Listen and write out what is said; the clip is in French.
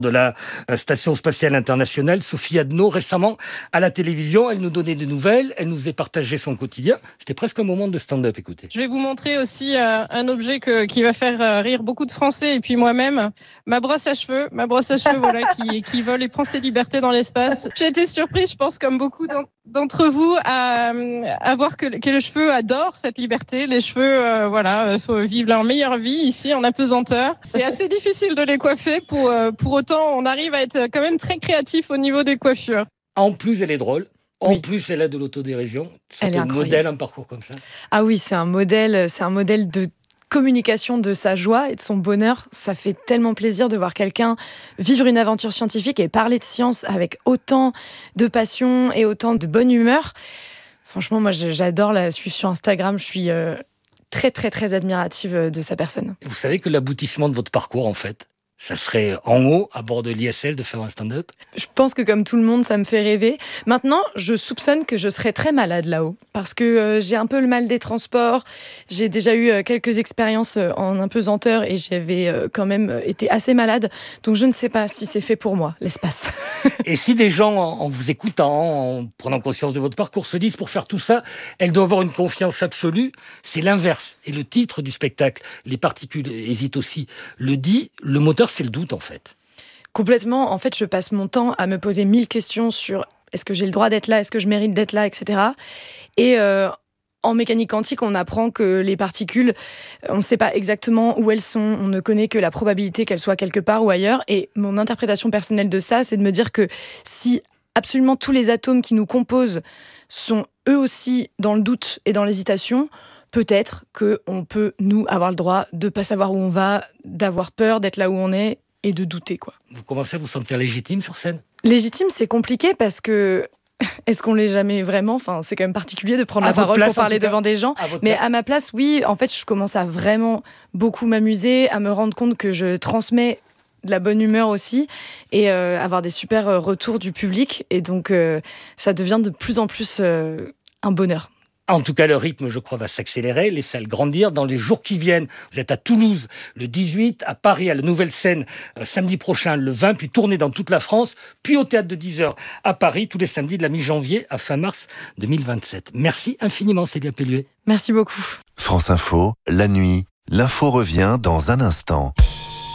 de la Station spatiale internationale, Sophie Adno, récemment à la télévision. Elle nous donnait des nouvelles, elle nous a partagé son quotidien. C'était presque un moment de stand-up, écoutez. Je vais vous montrer aussi un objet qui va faire rire beaucoup de Français et puis moi-même, ma brosse à cheveux voilà, qui vole et prend ses libertés dans l'espace. J'ai été surprise, je pense, comme beaucoup d'entre vous, à voir que les cheveux adorent cette liberté. Les cheveux, faut vivre leur meilleure vie ici en apesanteur. C'est assez difficile de les coiffer. Pour autant, on arrive à être quand même très créatif au niveau des coiffures. En plus, elle est drôle. En Oui. plus, elle a de l'autodérision. Elle est un incroyable. modèle, un parcours comme ça. Ah oui, c'est un modèle de communication de sa joie et de son bonheur. Ça fait tellement plaisir de voir quelqu'un vivre une aventure scientifique et parler de science avec autant de passion et autant de bonne humeur. Franchement, moi, j'adore la suivre sur Instagram. Je suis très, très, très admirative de sa personne. Vous savez que l'aboutissement de votre parcours, en fait, ça serait en haut, à bord de l'ISS, de faire un stand-up. Je pense que comme tout le monde, ça me fait rêver. Maintenant, je soupçonne que je serais très malade là-haut parce que j'ai un peu le mal des transports. J'ai déjà eu quelques expériences en impesanteur et j'avais quand même été assez malade. Donc je ne sais pas si c'est fait pour moi, l'espace. Et si des gens, en vous écoutant, en prenant conscience de votre parcours, se disent pour faire tout ça, elle doit avoir une confiance absolue, c'est l'inverse. Et le titre du spectacle, Les particules hésitent aussi, le dit, le moteur, c'est le doute en fait. Complètement. En fait, je passe mon temps à me poser 1000 questions sur est-ce que j'ai le droit d'être là, est-ce que je mérite d'être là, etc. Et en mécanique quantique, on apprend que les particules, on ne sait pas exactement où elles sont, on ne connaît que la probabilité qu'elles soient quelque part ou ailleurs. Et mon interprétation personnelle de ça, c'est de me dire que si absolument tous les atomes qui nous composent sont eux aussi dans le doute et dans l'hésitation, peut-être qu'on peut, nous, avoir le droit de ne pas savoir où on va, d'avoir peur d'être là où on est et de douter, quoi. Vous commencez à vous sentir légitime sur scène ? Légitime, c'est compliqué parce que est-ce qu'on l'est jamais vraiment ? Enfin, c'est quand même particulier de prendre la parole pour parler devant des gens. Mais à ma place, oui, en fait, je commence à vraiment beaucoup m'amuser, à me rendre compte que je transmets de la bonne humeur aussi et avoir des super retours du public. Et donc, ça devient de plus en plus un bonheur. En tout cas, le rythme, je crois, va s'accélérer, les salles grandir. Dans les jours qui viennent, vous êtes à Toulouse le 18, à Paris, à la Nouvelle Scène, samedi prochain, le 20, puis tournée dans toute la France, puis au Théâtre de 10h à Paris, tous les samedis de la mi-janvier à fin mars 2027. Merci infiniment, Célia Pelluet. Merci beaucoup. France Info, la nuit, l'info revient dans un instant.